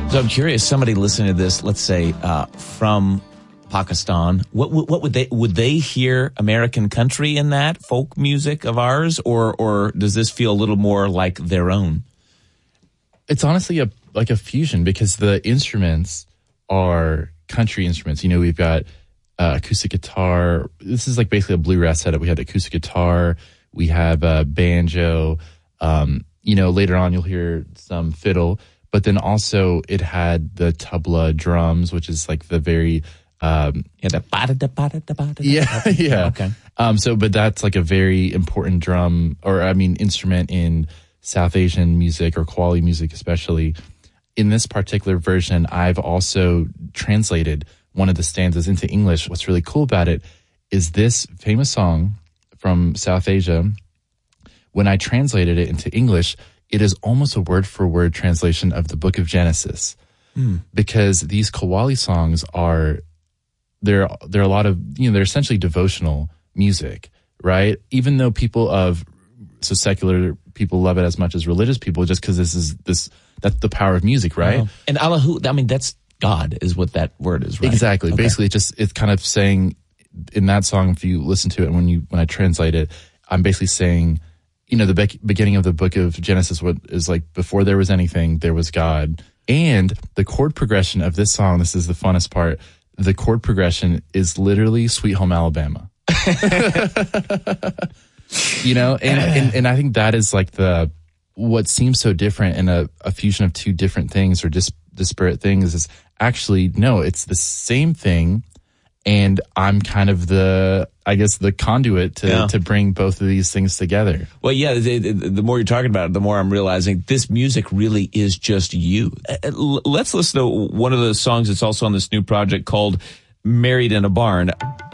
So I'm curious, somebody listening to this, let's say from Pakistan, what would they hear American country in that folk music of ours, or does this feel a little more like their own? It's honestly like a fusion, because the instruments are country instruments. You know, we've got acoustic guitar. This is like basically a bluegrass setup. We have the acoustic guitar. We have banjo. You know, later on you'll hear some fiddle. But then also it had the tabla drums, which is like the very yeah. Okay. But that's like a very important instrument in South Asian music, or Qawwali music especially. In this particular version, I've also translated one of the stanzas into English. What's really cool about it is this famous song from South Asia, when I translated it into English, it is almost a word-for-word translation of the Book of Genesis, because these Qawwali songs they're a lot of, they're essentially devotional music, right? Even though secular people love it as much as religious people, just because that's the power of music, right? Wow. And Allahu, that's God, is what that word is, right? Exactly. Okay. Basically, it's kind of saying in that song, if you listen to it, when I translate it, I'm basically saying, the beginning of the Book of Genesis, what is like, before there was anything, there was God. And the chord progression of this song, this is the funnest part, the chord progression is literally Sweet Home Alabama. And I think that is like what seems so different in a fusion of two different things, or disparate things, is actually, no, it's the same thing. And I'm kind of the conduit to bring both of these things together. Well, yeah, the more you're talking about it, the more I'm realizing this music really is just you. Let's listen to one of the songs that's also on this new project called Married in a Barn.